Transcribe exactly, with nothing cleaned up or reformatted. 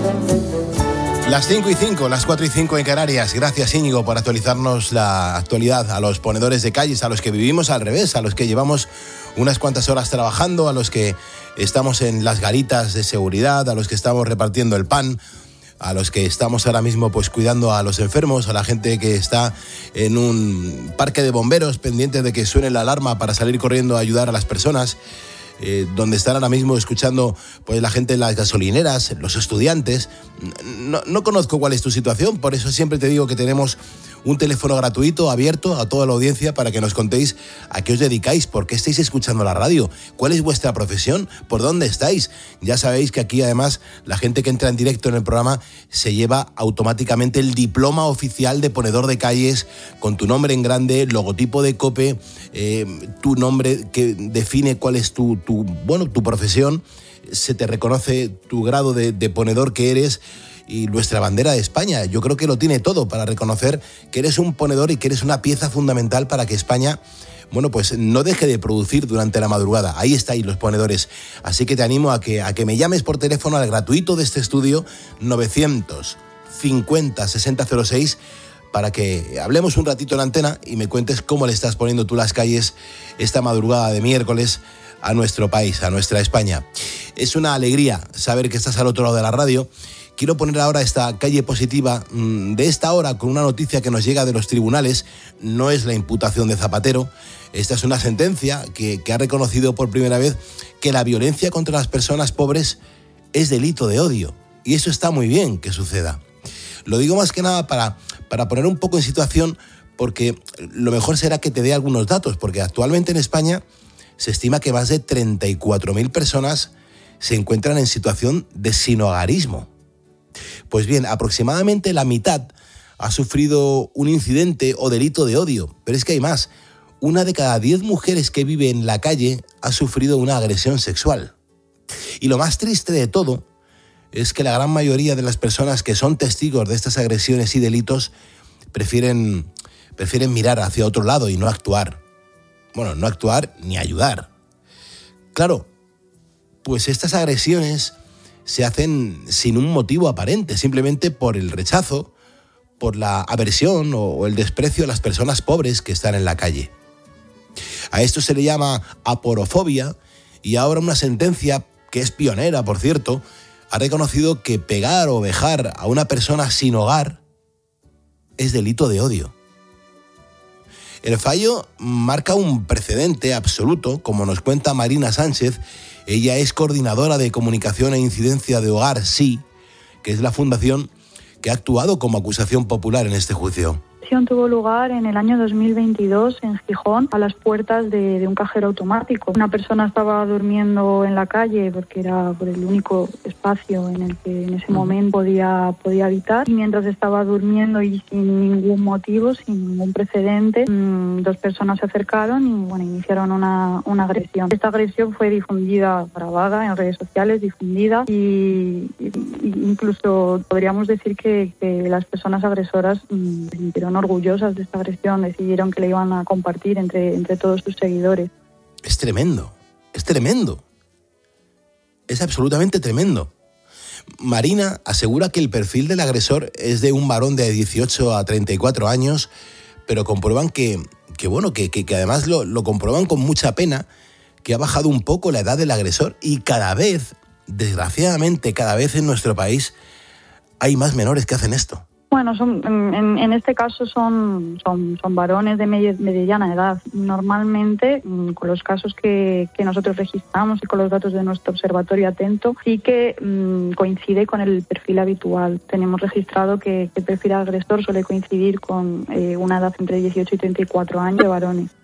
Las cinco y cinco, las cuatro y cinco en Canarias. Gracias, Íñigo, por actualizarnos la actualidad a los ponedores de calles, a los que vivimos al revés, a los que llevamos unas cuantas horas trabajando, a los que estamos en las garitas de seguridad, a los que estamos repartiendo el pan, a los que estamos ahora mismo pues cuidando a los enfermos, a la gente que está en un parque de bomberos pendiente de que suene la alarma para salir corriendo a ayudar a las personas. Eh, donde están ahora mismo escuchando pues la gente en las gasolineras, los estudiantes. No, no conozco cuál es tu situación, por eso siempre te digo que tenemos un teléfono gratuito, abierto a toda la audiencia para que nos contéis a qué os dedicáis, por qué estáis escuchando la radio, cuál es vuestra profesión, por dónde estáis. Ya sabéis que aquí además la gente que entra en directo en el programa se lleva automáticamente el diploma oficial de ponedor de calles con tu nombre en grande, logotipo de COPE, eh, tu nombre que define cuál es tu, tu, bueno, tu profesión, se te reconoce tu grado de, de ponedor que eres y nuestra bandera de España. Yo creo que lo tiene todo para reconocer que eres un ponedor y que eres una pieza fundamental para que España, bueno, pues no deje de producir durante la madrugada. Ahí estáis los ponedores. Así que te animo a que, a que me llames por teléfono al gratuito de este estudio novecientos cincuenta sesenta cero seis para que hablemos un ratito en la antena y me cuentes cómo le estás poniendo tú las calles esta madrugada de miércoles a nuestro país, a nuestra España. Es una alegría saber que estás al otro lado de la radio. Quiero poner ahora esta calle positiva de esta hora con una noticia que nos llega de los tribunales. No es la imputación de Zapatero. Esta es una sentencia que, que ha reconocido por primera vez que la violencia contra las personas pobres es delito de odio. Y eso está muy bien que suceda. Lo digo más que nada para, para poner un poco en situación, porque lo mejor será que te dé algunos datos, porque actualmente en España se estima que más de treinta y cuatro mil personas se encuentran en situación de sinhogarismo. Pues bien, aproximadamente la mitad ha sufrido un incidente o delito de odio, pero es que hay más. Una de cada diez mujeres que vive en la calle ha sufrido una agresión sexual. Y lo más triste de todo es que la gran mayoría de las personas que son testigos de estas agresiones y delitos prefieren, prefieren mirar hacia otro lado y no actuar. Bueno, no actuar ni ayudar. Claro, pues estas agresiones se hacen sin un motivo aparente, simplemente por el rechazo, por la aversión o el desprecio a las personas pobres que están en la calle. A esto se le llama aporofobia y ahora una sentencia, que es pionera, por cierto, ha reconocido que pegar o vejar a una persona sin hogar es delito de odio. El fallo marca un precedente absoluto, como nos cuenta Marina Sánchez. Ella es coordinadora de comunicación e incidencia de Hogar Sí, que es la fundación que ha actuado como acusación popular en este juicio. La acción tuvo lugar en el año dos mil veintidós en Gijón, a las puertas de, de un cajero automático. Una persona estaba durmiendo en la calle porque era por el único espacio en el que en ese momento podía, podía habitar. Y mientras estaba durmiendo y sin ningún motivo, sin ningún precedente, mmm, dos personas se acercaron y bueno, iniciaron una, una agresión. Esta agresión fue difundida, grabada en redes sociales, difundida y, y incluso podríamos decir que, que las personas agresoras mmm, se sintieron orgullosas de esta agresión, decidieron que la iban a compartir entre, entre todos sus seguidores. Es tremendo, es tremendo. Es absolutamente tremendo. Marina asegura que el perfil del agresor es de un varón de dieciocho a treinta y cuatro años, pero comprueban que, que bueno, que, que, que además lo, lo comprueban con mucha pena, que ha bajado un poco la edad del agresor y cada vez, desgraciadamente, cada vez en nuestro país hay más menores que hacen esto. Bueno, son, en, en este caso son, son, son varones de media, mediana edad. Normalmente, con los casos que, que nosotros registramos y con los datos de nuestro observatorio atento, sí que mmm, coincide con el perfil habitual. Tenemos registrado que, que el perfil agresor suele coincidir con eh, una edad entre dieciocho y treinta y cuatro años de varones.